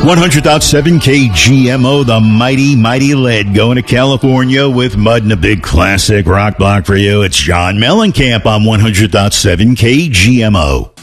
100.7 KGMO, the mighty, mighty lead, going to California with Mud and a big classic rock block for you. It's John Mellencamp on 100.7 KGMO.